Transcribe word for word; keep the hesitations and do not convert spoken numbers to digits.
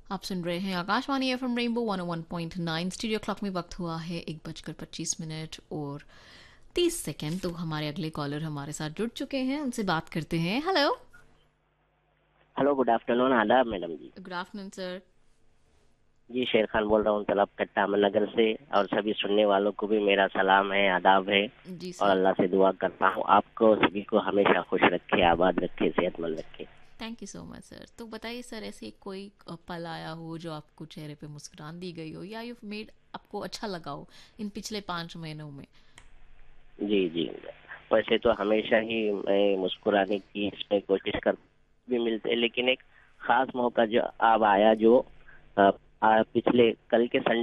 आप सुन रहे हैं आकाशवाणी एफएम रेनबो वन ओ one point nine. Studio clock में वक्त हुआ है एक बजकर पच्चीस मिनट और तीस सेकंड। तो हमारे अगले कॉलर हमारे साथ जुड़ चुके हैं, उनसे बात करते हैं। Hello, hello, good afternoon. आदाब मैडम जी। Good afternoon sir. जी, शेर खान बोल रहा हूँ तलब कट्टा अमन से। और सभी सुनने वालों को भी मेरा सलाम है, आदाब है। जी और सर। अल्लाह से दुआ करता हूँ आपको सभी को हमेशा खुश रखे, आबाद रखे, सेहतमंद रखे। Thank you so much sir. तो बताइए सर, ऐसे कोई अ, पल आया हो जो आपको चेहरे पे मुस्कुराहट दी गई हो या यू मेड आपको अच्छा लगा हो इन पिछले पाँच महीनों में? जी जी। वैसे तो हमेशा ही मैं मुस्कुराने की इसमें कोशिश कर भी मिलते, लेकिन एक खास मौका जो अब आया, जो अ, आ, पिछले कल के